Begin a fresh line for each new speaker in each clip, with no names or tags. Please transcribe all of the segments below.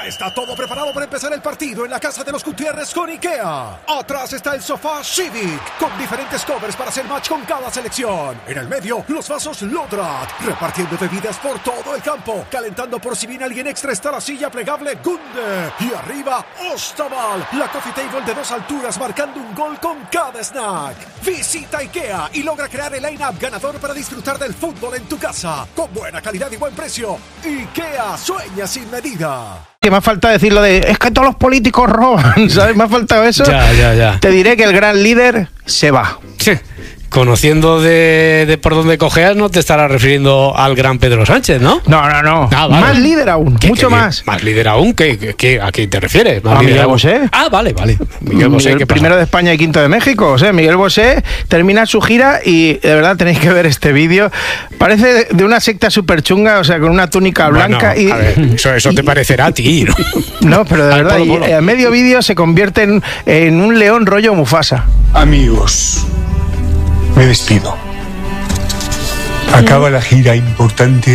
Ya está todo preparado para empezar el partido en la casa de los Gutiérrez con IKEA. Atrás está el sofá Civic, con diferentes covers para hacer match con cada selección. En el medio, los vasos Lodrat, repartiendo bebidas por todo el campo. Calentando por si viene alguien extra está la silla plegable Gunde. Y arriba, Ostaval, la coffee table de 2 alturas marcando un gol con cada snack. Visita IKEA y logra crear el line-up ganador para disfrutar del fútbol en tu casa. Con buena calidad y buen precio. IKEA, sueña sin medida.
Que me ha faltado decirlo de, es que todos los políticos roban, ¿sabes? Me ha faltado eso.
Ya.
Te diré que el gran líder se va.
Sí. Conociendo de por dónde cojeas, no te estarás refiriendo al gran Pedro Sánchez, ¿no?
No.
Ah, vale.
Más líder aún, mucho más.
¿Más líder aún? ¿A quién te refieres?
A Miguel Bosé.
Ah, vale. Miguel Bosé, ¿qué pasa?
Primero de España y quinto de México. O sea, Miguel Bosé termina su gira y de verdad tenéis que ver este vídeo. Parece de una secta súper chunga, o sea, con una túnica blanca.
Bueno, a ver, eso te parecerá a ti, ¿no?
No, pero de verdad,
Polo.
Y a medio vídeo se convierte en un león rollo Mufasa.
Amigos, me despido. Acaba la gira importante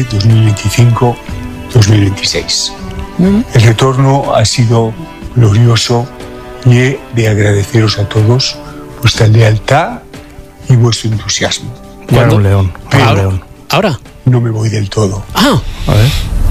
2025-2026. El retorno ha sido glorioso y he de agradeceros a todos vuestra lealtad y vuestro entusiasmo.
Un león.
¿Ahora?
No me voy del todo.
Ah,
A ver.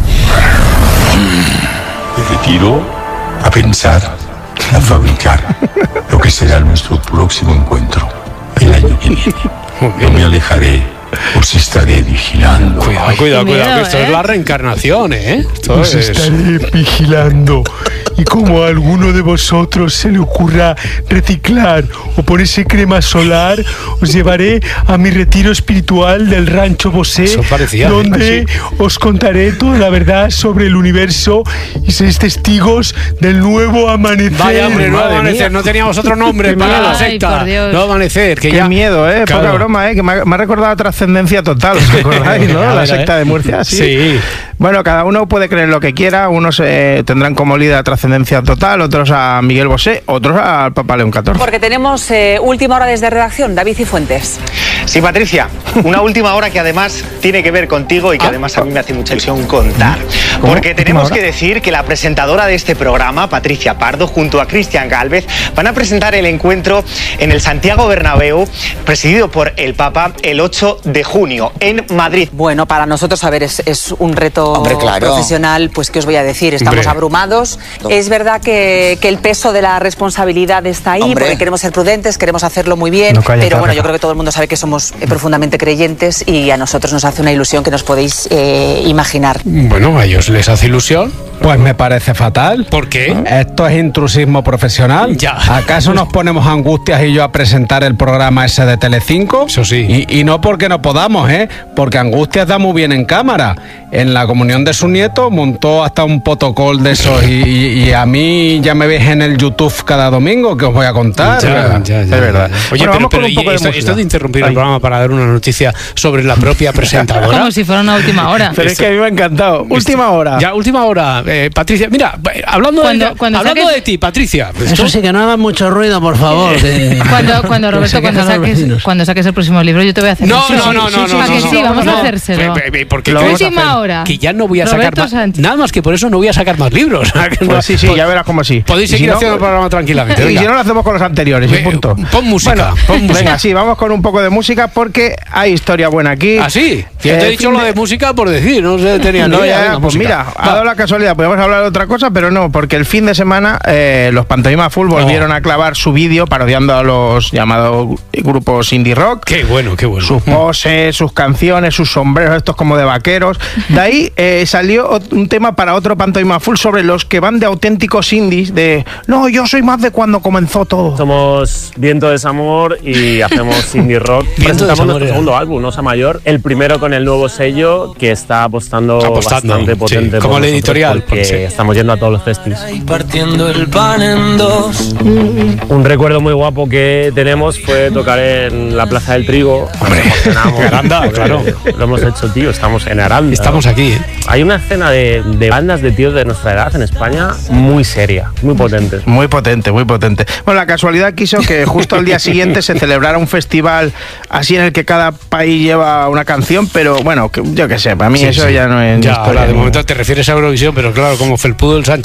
Me retiro a pensar, a fabricar lo que será nuestro próximo encuentro el año que viene. No me alejaré, os estaré vigilando.
Cuidado, que esto es la reencarnación, ¿eh? Esto
Os
es...
estaré vigilando. Y como a alguno de vosotros se le ocurra reciclar o ponerse crema solar, os llevaré a mi retiro espiritual del Rancho Bosé,
Eso parecía,
donde os contaré toda la verdad sobre el universo y seréis testigos del nuevo amanecer.
Vaya, hombre, nuevo
Madre
amanecer.
mía.
No teníamos otro nombre para la
Ay,
secta.
por Dios.
Nuevo amanecer. Que
Qué
ya...
miedo,
Claro.
Poca broma, que me ha recordado a Trascendencia Total, ¿os acordáis, no?
A
La
ver,
secta de Murcia,
Sí.
Bueno, cada uno puede creer lo que quiera. Unos tendrán como líder a Trascendencia Total, otros a Miguel Bosé, otros al Papa León XIV.
Porque tenemos última hora desde redacción. David Cifuentes.
Sí, Patricia, una última hora que además tiene que ver contigo y que además a mí me hace mucha ilusión contar.
¿Cómo?
Porque tenemos
¿Última
que
hora?
decir que la presentadora de este programa, Patricia Pardo, junto a Cristian Gálvez, van a presentar el encuentro en el Santiago Bernabéu, presidido por el Papa, el 8 de junio, en Madrid.
Bueno, para nosotros, a ver, es un reto profesional, pues ¿qué os voy a decir? Estamos
Hombre.
abrumados. Es verdad que el peso de la responsabilidad está ahí, porque queremos ser prudentes, queremos hacerlo muy bien,
No calles,
pero bueno,
Rafa.
yo creo que todo el mundo sabe que somos profundamente creyentes y a nosotros nos hace una ilusión que nos podéis imaginar.
Bueno, a ellos les hace ilusión.
Pues me parece fatal.
¿Por qué?
Esto es intrusismo profesional.
Ya.
¿Acaso nos ponemos Angustias y yo a presentar el programa ese de Telecinco?
Eso sí.
Y no porque no podamos, porque Angustias da muy bien en cámara. En la comunión de su nieto montó hasta un protocolo de esos y a mí ya me ves en el YouTube cada domingo que os voy a contar.
Ya.
Es verdad.
Oye,
Bueno, vamos con un
y
poco de
esto
música.
de interrumpir el
Ay.
programa para dar una noticia sobre la propia presentadora.
Como si fuera una última hora.
Pero es que a mí me ha encantado. Última hora.
Ya, última hora. Patricia, mira, hablando
Cuando
hablando
saques-
de ti, Patricia.
Eso sí, que no hagan mucho ruido, por favor.
Cuando Roberto, cuando saques el próximo libro, yo te voy a hacer
No.
¿A que sí? Vamos a hacérselo.
Porque
Lo vamos a
Última
hacer.
hora.
que ya no voy a
Roberto
sacar más.
Sánchez.
Nada más que por eso no voy a sacar más libros.
Pues sí, ya verás cómo sí.
Podéis
Y
seguir
si no,
haciendo el programa tranquilamente.
Y
venga.
si no lo hacemos con los anteriores, y punto.
Pon música.
Bueno,
pon música.
venga, sí, vamos con un poco de música porque hay historia buena aquí.
¿Ah, sí? Yo te he dicho
fin
lo de música por decir, no sé, tenía ni
No,
idea.
ya,
Venga,
pues
música.
mira, ha
Va.
dado la casualidad, podemos hablar de otra cosa, pero no, porque el fin de semana los Pantomima Full volvieron a clavar su vídeo parodiando a los llamados grupos indie rock.
Qué bueno, qué bueno.
Sus poses, sus canciones, sus sombreros, estos como de vaqueros. De ahí salió un tema para otro Pantomima Full sobre los que van de auténticos indies, de no, yo soy más de cuando comenzó todo.
Somos Viento de Desamor y hacemos indie rock.
Viento de
Presentamos
Desamor
nuestro
era.
segundo álbum, Osa Mayor, el primero con el nuevo sello que está apostando bastante
sí,
potente.
como
por
el
nosotros
editorial,
porque
sí.
estamos yendo a todos los festivals.
Partiendo el pan en dos.
Un recuerdo muy guapo que tenemos fue tocar en la Plaza del Trigo.
Hombre,
Nos emocionamos.
Aranda,
porque
claro.
Lo hemos hecho, tío, estamos en Aranda.
Estamos aquí, ¿eh?
Hay una escena de bandas de tíos de nuestra edad en España muy seria, muy potente.
Muy potente, muy potente. Bueno, la casualidad quiso que justo al día siguiente se celebrara un festival así en el que cada país lleva una canción, pero bueno, yo qué sé, para mí
Sí,
eso
sí.
ya no es
Ya,
historia.
ahora, de
ni-
momento te refieres a Eurovisión, pero claro, como Felpudo el Sánchez